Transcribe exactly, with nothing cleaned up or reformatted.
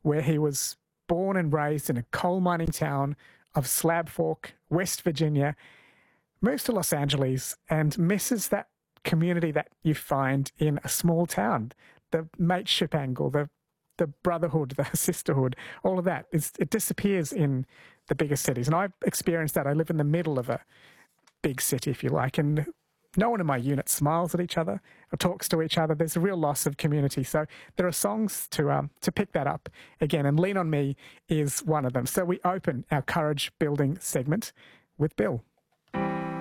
where he was born and raised in a coal mining town of Slab Fork, West Virginia, moves to Los Angeles and misses that community that you find in a small town, the mateship angle, the the brotherhood, the sisterhood, all of that. It's, it disappears in the bigger cities. And I've experienced that. I live in the middle of a big city, if you like, and no one in my unit smiles at each other or talks to each other. There's a real loss of community. So there are songs to um, to pick that up again, and Lean on Me is one of them. So we open our courage building segment with Bill.